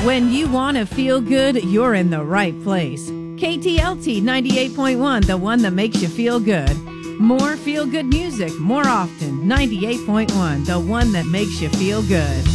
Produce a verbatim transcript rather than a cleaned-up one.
When you want to feel good, you're in the right place. K T L T ninety-eight point one, the one that makes you feel good. More feel-good music, more often. ninety-eight point one, the one that makes you feel good.